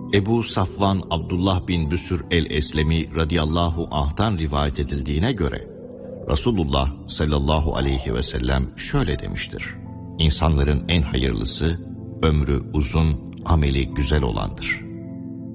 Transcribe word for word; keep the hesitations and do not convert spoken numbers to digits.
Ebu Safvan Abdullah bin Büsür el-Eslemi radıyallahu anh'tan rivayet edildiğine göre Resulullah sallallahu aleyhi ve sellem şöyle demiştir: İnsanların en hayırlısı ömrü uzun, ameli güzel olandır.